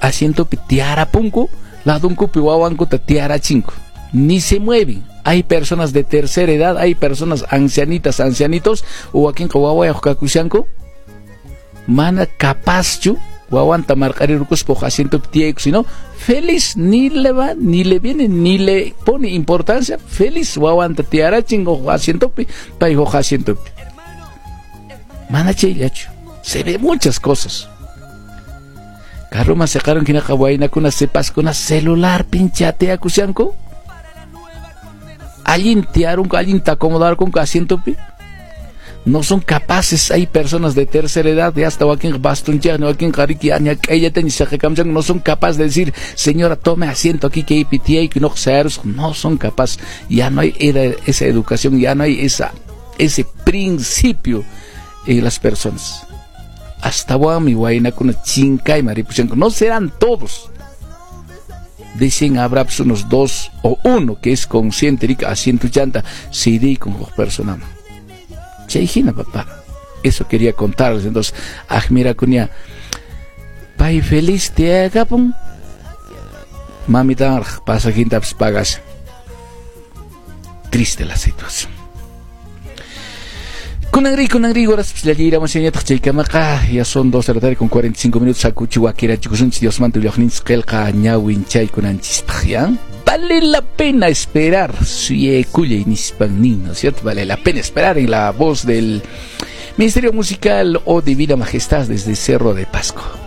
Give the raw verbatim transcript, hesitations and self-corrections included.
asiento tiara punco, la dunco piwawanco tiara cinco. Ni se mueven. Hay personas de tercera edad, hay personas ancianitas, ancianitos, o aquí en Kawawa, Kakushanko, mana capaz chu, guaguanta marcar el rucos por asiento tiego, sino feliz, ni le va, ni le viene, ni le pone importancia, feliz, guaguanta tiara chingo, asiento pi, paijo asiento pi. Mana cheyachu, se ve muchas cosas. Carro más sacaron que na kawaina con una sepas con una celular pinchate a Kushanko. Alguien tiaron, alguien te acomodar con asiento pi. No son capaces, hay personas de tercera edad, de hasta aquí en Bastun, aquí en Jariki, no son capaces de decir, señora, tome asiento aquí, que hay que no no son capaces, ya no hay esa educación, ya no hay esa, ese principio en las personas. Hasta mi guayna con una chinca y maripuchanco, no serán todos. Dicen habrá pues unos dos o uno que es consciente, rica, asiento chanta, se di con los personas. Cheijina, papá. Eso quería contarles. Entonces, ah, mira, cuña, pai feliz te agapon. Mami, tan pasa quinta pagas. Triste la situación. Con agri, con agri, horas pues la gira más señata chaycamaca. Ya son dos de la tarde con cuarenta y cinco minutos. Sacuchi wakira chikusun si Dios manto viajnin skelka ñawin chay con anchistajian. Vale la pena esperar, si cuya inispanin, ¿no es cierto? Vale la pena esperar en la voz del Ministerio Musical o Divina Majestad desde Cerro de Pasco.